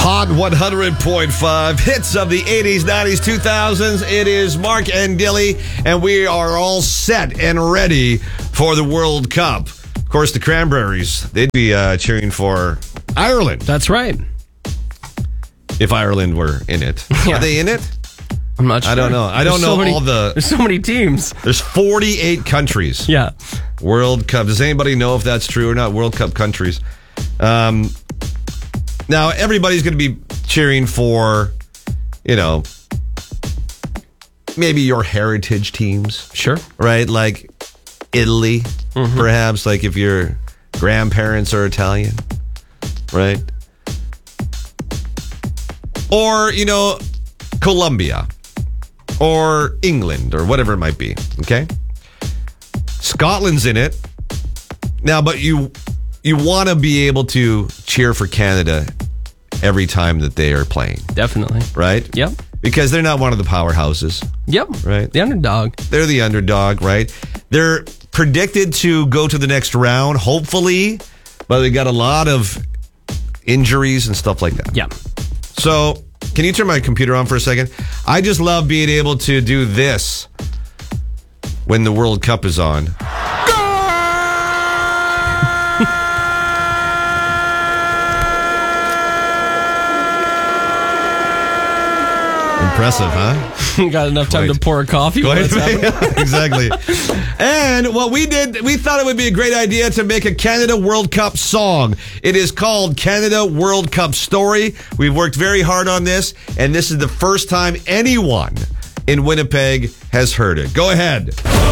Hot 100.5 hits of the 80s, 90s, 2000s. It is Mark and Dilly, and we are all set and ready for the World Cup. Of course, the Cranberries, they'd be cheering for Ireland. That's right. If Ireland were in it. Yeah. Are they in it? I'm not sure. I don't know. I don't know all the... There's so many teams. There's 48 countries. Yeah. World Cup. Does anybody know if that's true or not? World Cup countries. Now, everybody's going to be cheering for, maybe your heritage teams. Sure. Right? Like Italy, perhaps. Like if your grandparents are Italian. Right? Or, Colombia. Or England, or whatever it might be. Okay? Scotland's in it. Now, but you want to be able to cheer for Canada every time that they are playing. Definitely. Right? Yep. Because they're not one of the powerhouses. Yep. Right? The underdog. They're the underdog, right? They're predicted to go to the next round, hopefully, but they got a lot of injuries and stuff like that. Yeah. So, can you turn my computer on for a second? I just love being able to do this when the World Cup is on. Impressive, huh? Got enough time to pour a coffee. Exactly. And what we did, we thought it would be a great idea to make a Canada World Cup song. It is called Canada World Cup Story. We've worked very hard on this, and this is the first time anyone in Winnipeg has heard it. Go ahead.